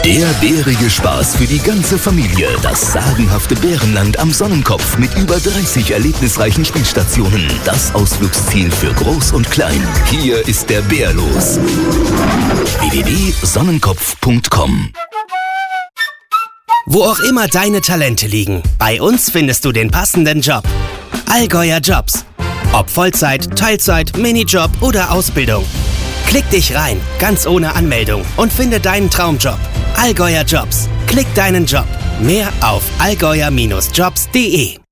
Der bärige Spaß für die ganze Familie. Das sagenhafte Bärenland am Sonnenkopf mit über 30 erlebnisreichen Spielstationen. Das Ausflugsziel für Groß und Klein. Hier ist der Bär los. www.sonnenkopf.com. Wo auch immer deine Talente liegen, bei uns findest du den passenden Job. Allgäuer Jobs. Ob Vollzeit, Teilzeit, Minijob oder Ausbildung. Klick dich rein, ganz ohne Anmeldung und finde deinen Traumjob. Allgäuer Jobs. Klick deinen Job. Mehr auf allgäuer-jobs.de.